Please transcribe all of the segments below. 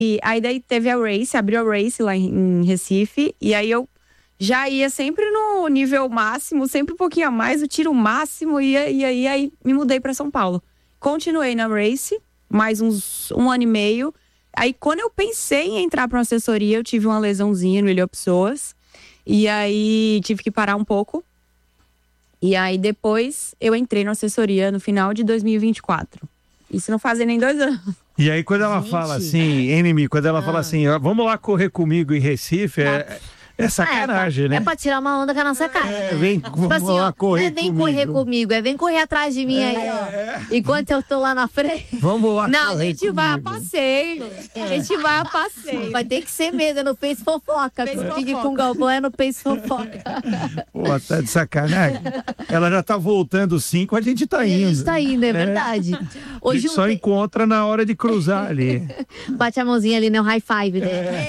E aí daí teve a Race, abriu a Race lá em Recife. E aí eu já ia sempre no nível máximo, sempre um pouquinho a mais, o tiro máximo. E aí me mudei pra São Paulo. Continuei na Race, mais um ano e meio. Aí quando eu pensei em entrar pra uma assessoria, eu tive uma lesãozinha no ilho-psoas. E aí tive que parar um pouco. E aí depois eu entrei na assessoria no final de 2024. Isso não fazem nem 2 anos. E aí quando ela fala assim, quando ela fala assim, vamos lá correr comigo em Recife, é sacanagem, né? É pra tirar uma onda com a nossa cara. Vamos lá correr vem correr comigo, vem correr atrás de mim aí, ó. Enquanto eu tô lá na frente. Vamos lá Não, correr a gente vai a passeio. A gente vai a passeio. Vai ter que ser mesmo, é no Face Fofoca. Pedir com o Galvão é no Face Fofoca. Pô, tá de sacanagem. Ela já tá voltando 5, a gente tá indo. A gente tá indo, é verdade. A gente só encontra na hora de cruzar ali. Bate a mãozinha ali no high five, né?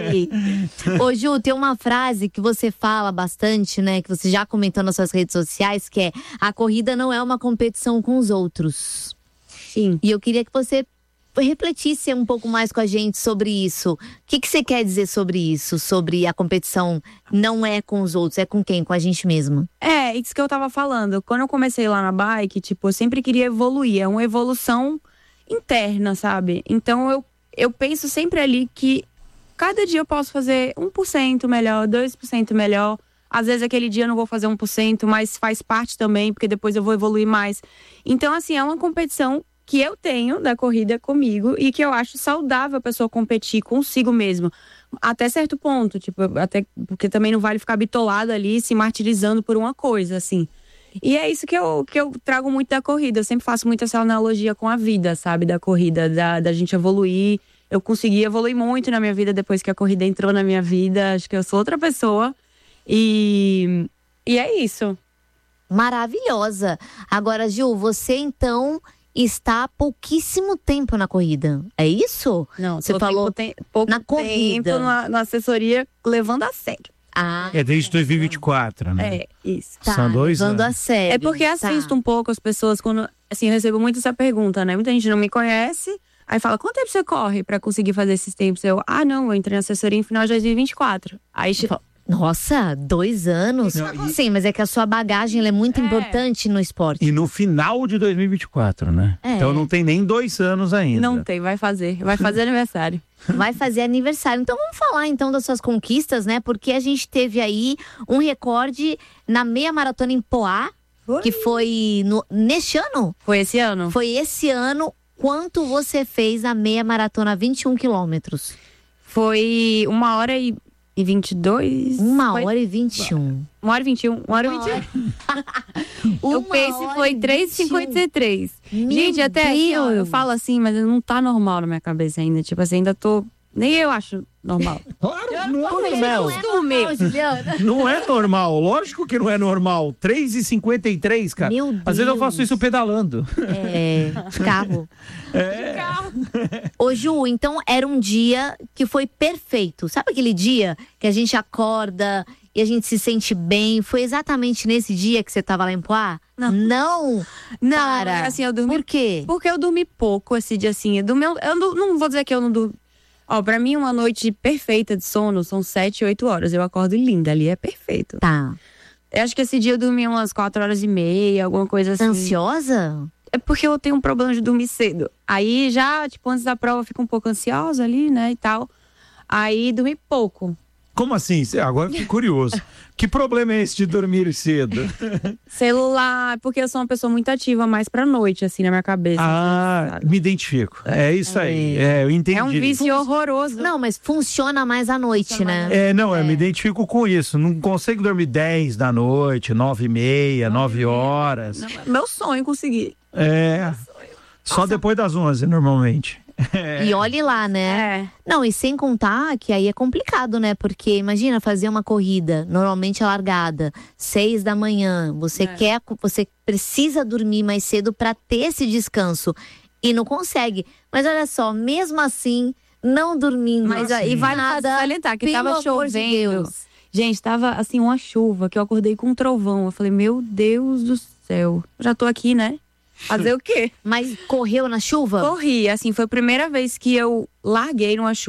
Ô Ju, tem uma frase que você fala bastante, né? Que você já comentou nas suas redes sociais, que é: a corrida não é uma competição com os outros. Sim. E eu queria que você refletisse um pouco mais com a gente sobre isso. O que você quer dizer sobre isso? Sobre a competição não é com os outros, é com quem? Com a gente mesmo. É, isso que eu tava falando. Quando eu comecei lá na bike, tipo, eu sempre queria evoluir. É uma evolução interna, sabe? Então eu penso sempre ali que cada dia eu posso fazer 1% melhor, 2% melhor. Às vezes aquele dia eu não vou fazer 1%, mas faz parte também, porque depois eu vou evoluir mais. Então, assim, é uma competição que eu tenho da corrida comigo e que eu acho saudável a pessoa competir consigo mesmo. Até certo ponto, tipo, até porque também não vale ficar bitolado ali, se martirizando por uma coisa, assim. E é isso que eu trago muito da corrida. Eu sempre faço muito essa analogia com a vida, sabe? Da corrida, da gente evoluir. Eu consegui evoluir muito na minha vida depois que a corrida entrou na minha vida. Acho que eu sou outra pessoa. E é isso. Maravilhosa. Agora, Ju, você então está há pouquíssimo tempo na corrida. É isso? Não, você falou pouco na corrida. Tempo na assessoria, levando a sério. Ah, é desde 2024, né? É, isso. Tá, São 2 levando anos. a sério. É porque assisto um pouco as pessoas quando... Assim, eu recebo muito essa pergunta, né? Muita gente não me conhece. Aí fala, quanto tempo você corre pra conseguir fazer esses tempos? Eu entrei na assessoria em final de 2024. Aí, nossa, 2 anos? Sim, mas é que a sua bagagem ela é muito importante no esporte. E no final de 2024, né? Então não tem nem 2 anos ainda. Não tem, vai fazer aniversário. Vai fazer aniversário. Então vamos falar então das suas conquistas, né? Porque a gente teve aí um recorde na meia maratona em Poá, que foi neste ano? Foi esse ano. Foi esse ano. Quanto você fez a meia maratona 21 quilômetros? Foi 1h22. 1h21. 1h21. 1h21. O pace foi 3h53. Gente, até aqui, eu falo assim, mas não tá normal na minha cabeça ainda. Tipo assim, ainda tô... Nem eu acho normal. Claro, não é normal. Juliana. Não é normal. Lógico que não é normal. 3h53, cara. Meu Deus. Às vezes eu faço isso pedalando. De carro. Ô Ju, então era um dia que foi perfeito. Sabe aquele dia que a gente acorda e a gente se sente bem? Foi exatamente nesse dia que você tava lá em Poá? Não. Cara, assim, eu dormi... Por quê? Porque eu dormi pouco esse dia, assim. Eu não vou dizer que eu não dormi. Pra mim, uma noite perfeita de sono são 7, 8 horas. Eu acordo linda, ali é perfeito. Tá. Eu acho que esse dia eu dormi umas 4h30, alguma coisa assim. Ansiosa? É porque eu tenho um problema de dormir cedo. Aí já, tipo, antes da prova eu fico um pouco ansiosa ali, né, e tal. Aí dormi pouco. Como assim? Agora eu fiquei curioso. Que problema é esse de dormir cedo? Celular, porque eu sou uma pessoa muito ativa, mais pra noite, assim, na minha cabeça. Ah, me identifico. É isso aí. Eu entendi. É um vício horroroso. Não, mas funciona mais à noite, né? Eu me identifico com isso. Não consigo dormir 10 da noite, 9h30, 9 horas. Não, meu sonho conseguir. Só depois das 11, normalmente. E olhe lá, né? Não, e sem contar que aí é complicado, né? Porque imagina fazer uma corrida, normalmente a largada, 6 da manhã. Você precisa dormir mais cedo para ter esse descanso. E não consegue. Mas olha só, mesmo assim, não dormindo. Mas aí vale salientar que tava chovendo. Gente, tava assim, uma chuva, que eu acordei com um trovão. Eu falei, meu Deus do céu. Já tô aqui, né? Fazer o quê? Mas correu na chuva? Corri, assim, foi a primeira vez que eu larguei numa chuva.